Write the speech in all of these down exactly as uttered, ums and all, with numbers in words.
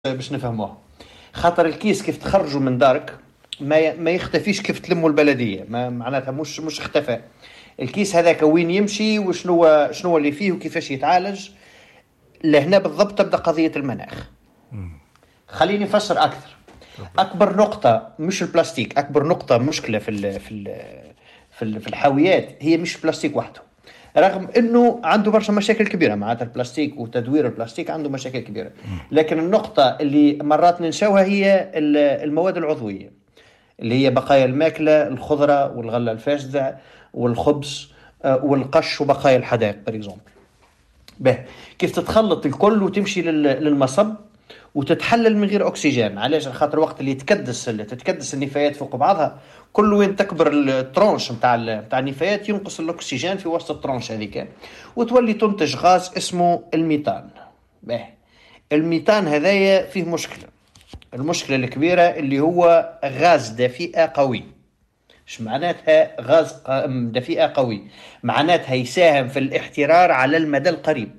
باش نفهموها. خاطر الكيس كيف تخرجوا من دارك ما ما يختفيش كيف تلموا البلديه، ما معناتها مش مش اختفى الكيس هذاك وين يمشي وشنو شنو اللي فيه وكيفاش يتعالج. لهنا بالضبط تبدا قضيه المناخ. خليني افسر اكثر. اكبر نقطه مش البلاستيك، اكبر نقطه مشكله في ال في ال في, ال في الحاويات هي مش البلاستيك وحده، رغم انه عنده برشا مشاكل كبيره. معناتها البلاستيك وتدوير البلاستيك عنده مشاكل كبيره، لكن النقطه اللي مرات ننساوها هي المواد العضويه اللي هي بقايا الماكله، الخضره والغله الفاسده والخبز والقش وبقايا الحدائق بريزومبل. به كيف تتخلط الكل وتمشي للمصب وتتحلل من غير اكسجين. علاش؟ خاطر وقت اللي تكدس اللي تتكدس النفايات فوق بعضها، كل وين تكبر الترونش نتاع نتاع النفايات ينقص الاكسجين في وسط الترونش هذيك وتولي تنتج غاز اسمه الميثان. به الميثان هذايا فيه مشكله، المشكله الكبيره اللي هو غاز دفيئه قوي. ايش معناتها غاز دفيئه قوي؟ معناتها يساهم في الاحترار على المدى القريب.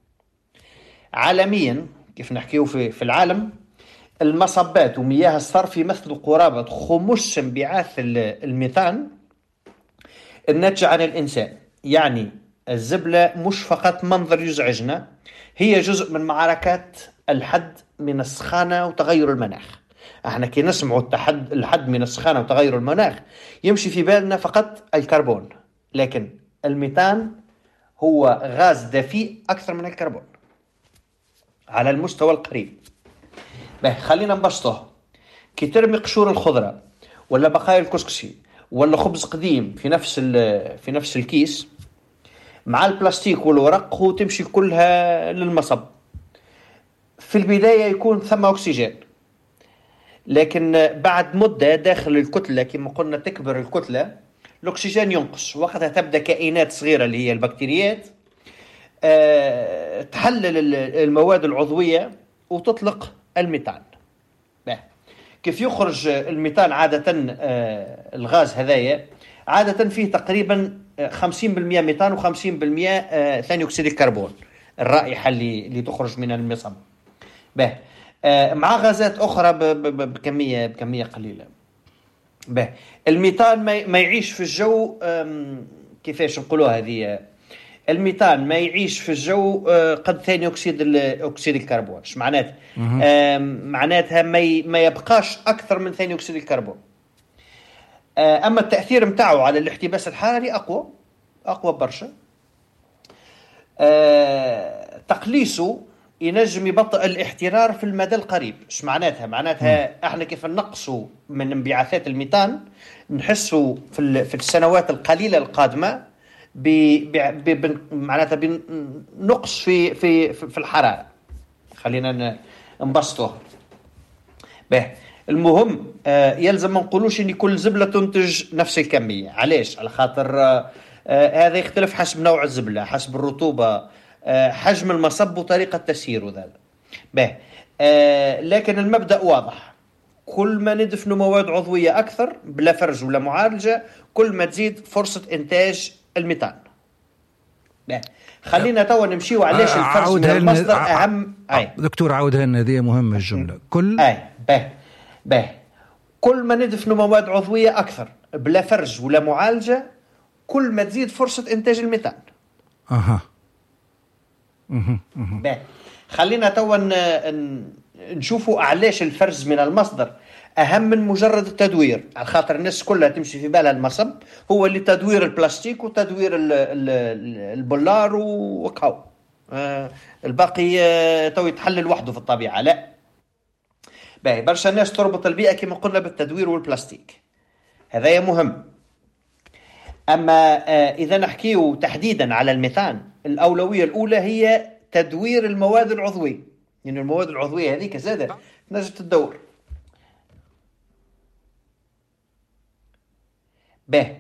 عالميا كيف نحكيه في في العالم، المصبات ومياه الصرف يمثلوا قرابة خمس انبعاث الميثان الناتجة عن الإنسان. يعني الزبلة مش فقط منظر يزعجنا، هي جزء من معركات الحد من السخانة وتغير المناخ. احنا كي نسمعوا التحد الحد من السخانة وتغير المناخ يمشي في بالنا فقط الكربون، لكن الميثان هو غاز دفيء أكثر من الكربون على المستوى القريب. به خلينا نبسطه. كي ترمي قشور الخضرة ولا بقايا الكسكسي ولا خبز قديم في نفس في نفس الكيس مع البلاستيك والورق، هو تمشي كلها للمصب. في البداية يكون ثم أكسجين، لكن بعد مدة داخل الكتلة كما قلنا تكبر الكتلة الأكسجين ينقص. وقتها تبدأ كائنات صغيرة اللي هي البكتيريات أه تحلل المواد العضوية وتطلق الميثان. كيف يخرج الميثان عادة؟ أه الغاز هذايا عادة فيه تقريبا خمسين بالمئة ميثان وخمسين بالمئة أه ثاني أكسيد الكربون، الرائحة اللي اللي تخرج من المصب. به أه مع غازات أخرى بكمية بكمية قليلة. به الميثان ما يعيش في الجو. كيفاش نقولوها هذه؟ الميثان ما يعيش في الجو قد ثاني أكسيد أكسيد الكربون. إيش معناتها؟ معناتها ما ما يبقاش أكثر من ثاني أكسيد الكربون. أما التأثير متاعه على الاحتباس الحراري أقوى أقوى برشا. تقليصه ينجم يبطئ الاحترار في المدى القريب. إيش معناتها؟ معناتها إحنا كيف نقصوا من انبعاثات الميثان نحسوا في في السنوات القليلة القادمة ب ب معناتها بنقص في في في الحرارة. خلينا نبسطوها. به المهم آه يلزم ما نقولوش ان كل زبلة تنتج نفس الكمية. علاش؟ على خاطر آه آه هذا يختلف حسب نوع الزبلة، حسب الرطوبة، آه حجم المصب وطريقة تسييره ذا. به آه لكن المبدأ واضح، كل ما ندفنوا مواد عضوية أكثر بلا فرز ولا معالجة كل ما تزيد فرصة إنتاج الميثان. خلينا توا نمشيو علاش الفرز من المصدر أهم. أي. دكتور عودها لنا، هذه مهمة الجملة. كل أي به به كل ما ندفنوا مواد عضوية أكثر بلا فرز ولا معالجة كل ما تزيد فرصة إنتاج الميثان. أها. به خلينا توا نشوفوا علاش الفرز من المصدر أهم من مجرد التدوير. على خاطر الناس كلها تمشي في بالها المصب هو اللي تدوير البلاستيك وتدوير البولار وكاو آه الباقي آه تو يتحلل وحده في الطبيعة. لا، باهي برشا الناس تربط البيئة كما قلنا بالتدوير والبلاستيك، هذا مهم. أما آه إذا نحكيه تحديدا على الميثان، الأولوية الأولى هي تدوير المواد العضوية، لأن يعني المواد العضوية هذيك زادة نجم تدور. به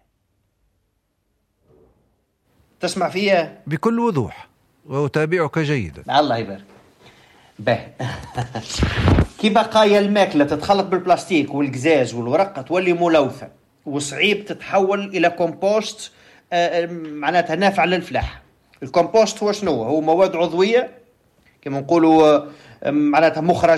تسمع فيها بكل وضوح وأتابعك جيدا. الله يبارك. به كي بقايا الماكلة تتخلط بالبلاستيك والقزاز والورقة تولي ملوثة وصعيب تتحول إلى كومبوست آه معناتها نافع للفلاح. الكومبوست هو شنو؟ هو مواد عضوية كما نقولوا معناتها مخرج